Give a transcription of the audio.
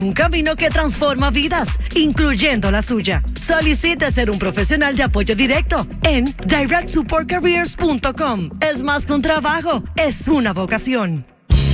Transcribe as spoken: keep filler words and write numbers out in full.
Un camino que transforma vidas, incluyendo la suya. Solicite ser un profesional de apoyo directo en direct support careers punto com. Es más que un trabajo, es una vocación.